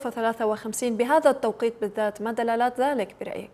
53 بهذا التوقيت بالذات، ما دلالات ذلك برأيك؟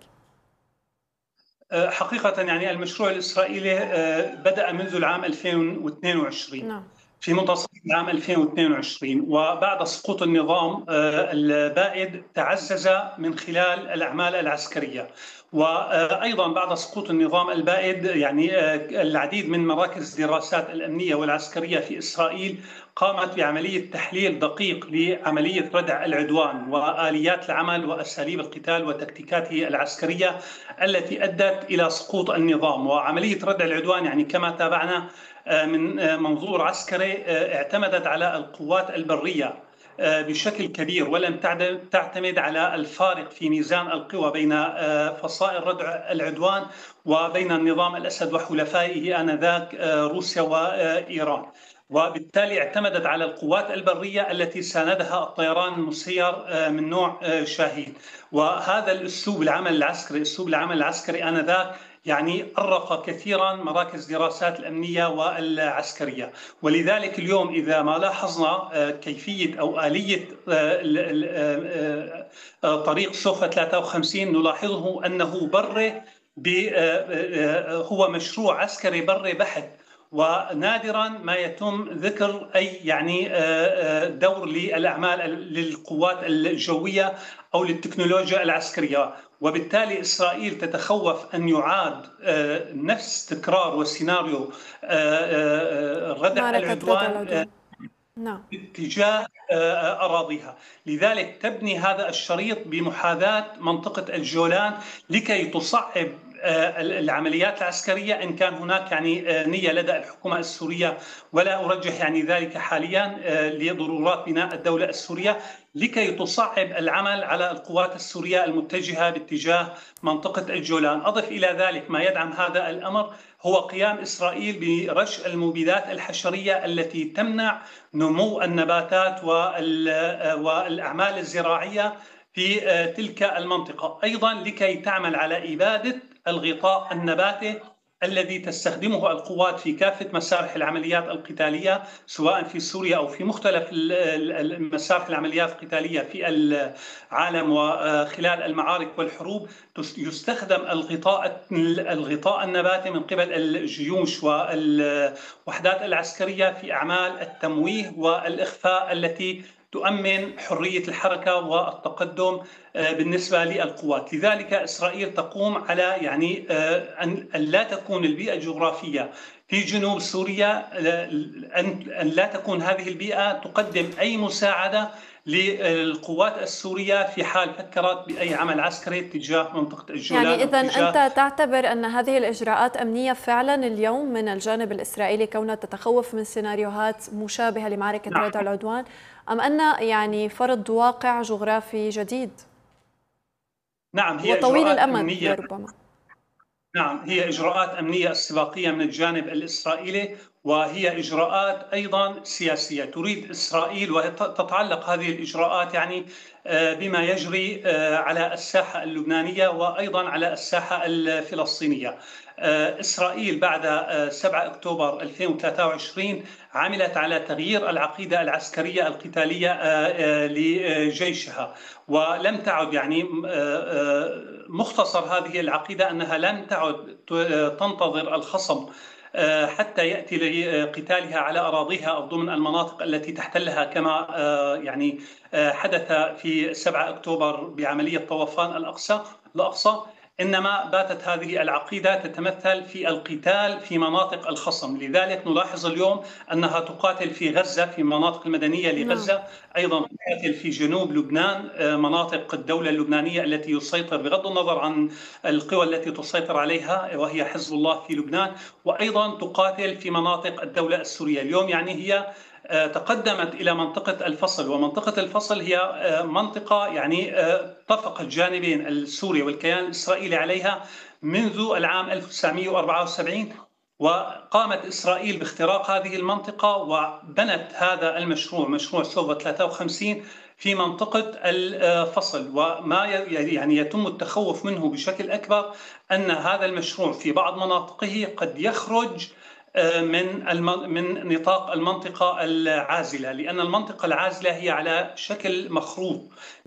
حقيقة يعني المشروع الإسرائيلي بدأ منذ العام 2022 نعم. في منتصف العام 2022، وبعد سقوط النظام البائد تعزز من خلال الأعمال العسكرية. وأيضا بعد سقوط النظام البائد يعني العديد من مراكز دراسات الأمنية والعسكرية في إسرائيل قامت بعملية تحليل دقيق لعملية ردع العدوان وآليات العمل وأساليب القتال وتكتيكاته العسكرية التي أدت إلى سقوط النظام. وعملية ردع العدوان يعني كما تابعنا من منظور عسكري اعتمدت على القوات البرية بشكل كبير، ولم تعتمد على الفارق في ميزان القوى بين فصائل ردع العدوان وبين النظام الأسد وحلفائه آنذاك روسيا وإيران. وبالتالي اعتمدت على القوات البرية التي ساندها الطيران المسير من نوع شاهين. وهذا الأسلوب العمل العسكري آنذاك يعني أرق كثيرا مراكز دراسات الأمنية والعسكرية. ولذلك اليوم إذا ما لاحظنا كيفية أو آلية طريق صوفة 53 نلاحظه أنه هو مشروع عسكري بري بحت، ونادرا ما يتم ذكر أي يعني دور للأعمال للقوات الجوية أو للتكنولوجيا العسكرية. وبالتالي إسرائيل تتخوف أن يعاد نفس تكرار وسيناريو ردع العدوان نعم. باتجاه أراضيها. لذلك تبني هذا الشريط بمحاذاة منطقة الجولان لكي تصعب العمليات العسكرية إن كان هناك يعني نية لدى الحكومة السورية، ولا أرجح يعني ذلك حاليا لضرورات بناء الدولة السورية، لكي تصعب العمل على القوات السورية المتجهة باتجاه منطقة الجولان. أضف إلى ذلك ما يدعم هذا الأمر هو قيام إسرائيل برش المبيدات الحشرية التي تمنع نمو النباتات والأعمال الزراعية في تلك المنطقة، أيضا لكي تعمل على إبادة الغطاء النباتي الذي تستخدمه القوات في كافة مسارح العمليات القتالية سواء في سوريا أو في مختلف مسارح العمليات القتالية في العالم وخلال المعارك والحروب. يستخدم الغطاء النباتي من قبل الجيوش والوحدات العسكرية في أعمال التمويه والإخفاء التي تؤمن حرية الحركة والتقدم بالنسبة للقوات. لذلك إسرائيل تقوم على يعني أن لا تكون البيئة الجغرافية في جنوب سوريا، أن لا تكون هذه البيئة تقدم أي مساعدة للقوات السورية في حال فكرت بأي عمل عسكري تجاه منطقة الجولان. يعني إذن أنت تعتبر أن هذه الإجراءات أمنية فعلا اليوم من الجانب الإسرائيلي كونها تتخوف من سيناريوهات مشابهة لمعركة ردع العدوان، أم أن يعني فرض واقع جغرافي جديد؟ نعم، هي وطويل إجراءات الأمد أمنية. ربما. نعم، هي إجراءات أمنية استباقية من الجانب الإسرائيلي، وهي إجراءات أيضا سياسية تريد إسرائيل، وتتعلق هذه الإجراءات يعني بما يجري على الساحة اللبنانية وأيضا على الساحة الفلسطينية. إسرائيل بعد 7 أكتوبر 2023 عملت على تغيير العقيدة العسكرية القتالية لجيشها، ولم تعد يعني مختصر هذه العقيدة أنها لم تعد تنتظر الخصم حتى يأتي لقتالها على أراضيها أو ضمن المناطق التي تحتلها كما يعني حدث في 7 أكتوبر بعملية طوفان الأقصى، إنما باتت هذه العقيدة تتمثل في القتال في مناطق الخصم. لذلك نلاحظ اليوم أنها تقاتل في غزة في مناطق المدنية لغزة، أيضا تقاتل في جنوب لبنان مناطق الدولة اللبنانية التي يسيطر بغض النظر عن القوى التي تسيطر عليها وهي حزب الله في لبنان، وأيضا تقاتل في مناطق الدولة السورية. اليوم يعني هي تقدمت إلى منطقة الفصل، ومنطقة الفصل هي منطقة يعني اتفق الجانبين السوري والكيان الإسرائيلي عليها منذ العام 1974، وقامت إسرائيل باختراق هذه المنطقة وبنت هذا المشروع، مشروع سوفا 53 في منطقة الفصل. وما يعني يتم التخوف منه بشكل أكبر أن هذا المشروع في بعض مناطقه قد يخرج من نطاق المنطقة العازلة، لأن المنطقة العازلة هي على شكل مخروط.